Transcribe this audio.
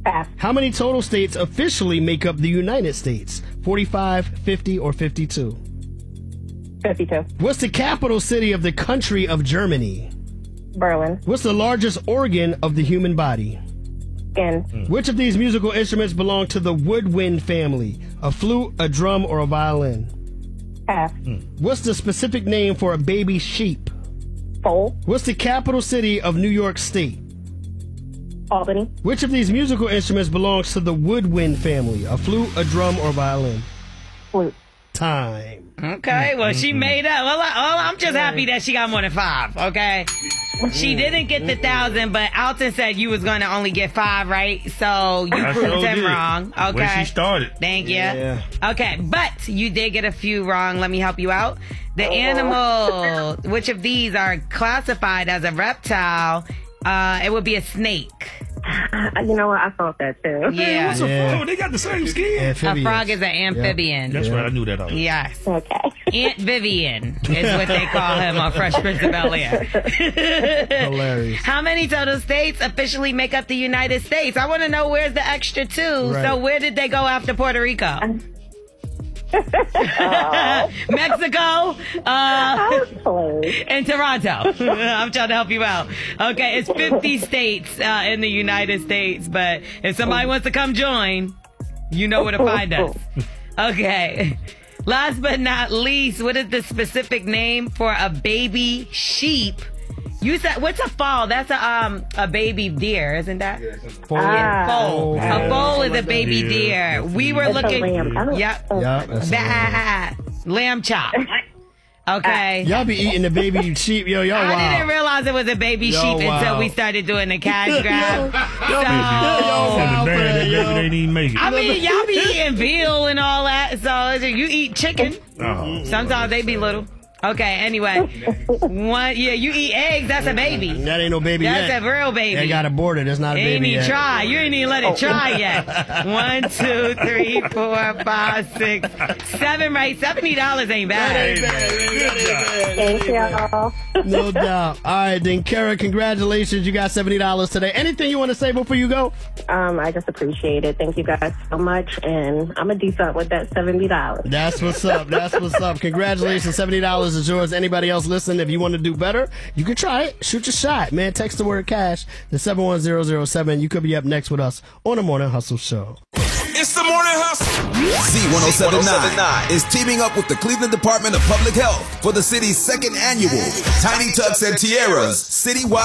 Pass. How many total states officially make up the United States? 45, 50, or 52? 52. What's the capital city of the country of Germany? Berlin. What's the largest organ of the human body? Skin. Which of these musical instruments belong to the woodwind family? A flute, a drum, or a violin? Pass. What's the specific name for a baby sheep? Foal. What's the capital city of New York State? Albany. Which of these musical instruments belongs to the woodwind family? A flute, a drum, or violin? Flute. Time. Okay, well, she made up. Well, I'm just happy that she got more than 5, okay? She didn't get the 1,000, but Alton said you was going to only get 5, right? So you proved him wrong, okay? Where she started. Thank you. Yeah. Okay, but you did get a few wrong. Let me help you out. The animal, which of these are classified as a reptile? It would be a snake. You know what? I thought that too. Yeah. What's a frog? They got the same skin. A frog is an amphibian. That's right. I knew that already. Yes. Okay. Aunt Vivian is what they call him on Fresh Prince of Bel-Air. Hilarious. How many total states officially make up the United States? I want to know where's the extra 2. Right. So where did they go after Puerto Rico? Mexico and Toronto. I'm trying to help you out. Okay, it's 50 states in the United States, but if somebody wants to come join, you know where to find us. Okay. Last but not least, what is the specific name for a baby sheep? You said, what's a foal? That's a baby deer, isn't that? Foal. Foal. Yeah. A foal is a baby deer. deer. We were It's a looking. lamb. Yep. Yeah, that's Lamb chop. Okay. y'all be eating the baby sheep, yo. Y'all I wild. didn't realize it was a baby Yo, sheep until wow. we started doing the cash grab. That baby didn't even make it. I mean, y'all be eating veal and all that, so you eat chicken. Sometimes they be little. Okay, anyway. You eat eggs, that's a baby. That ain't no baby That's yet. a real baby. They got aborted. That's not a Ain't baby even yet. try. You ain't even let it try yet. 1, 2, 3, 4, 5, 6, 7, right? $70 ain't bad. Thank y'all. No doubt. All right, then, Kara, congratulations. You got $70 today. Anything you want to say before you go? I just appreciate it. Thank you guys so much, and I'm gonna do something with that $70. That's what's up. That's what's up. Congratulations. $70 is yours. Anybody else listen, if you want to do better, you can try it. Shoot your shot, man. Text the word cash to 71007. You could be up next with us on the Morning Hustle Show. It's the Morning Hustle. Z1079 is teaming up with the Cleveland Department of Public Health for the city's second annual Tiny Tucks and Tiaras citywide